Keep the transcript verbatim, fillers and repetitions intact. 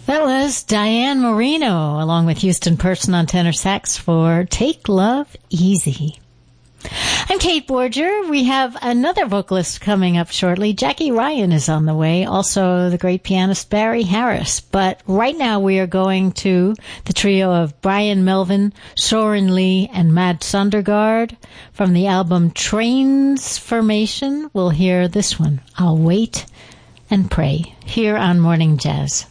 That was Diane Marino, along with Houston Person on tenor sax for Take Love Easy. I'm Kate Borger. We have another vocalist coming up shortly. Jackie Ryan is on the way, also the great pianist Barry Harris. But right now we are going to the trio of Brian Melvin, Soren Lee, and Mads Sondergaard. From the album Transformation, we'll hear this one, I'll Wait and Pray, here on Morning Jazz.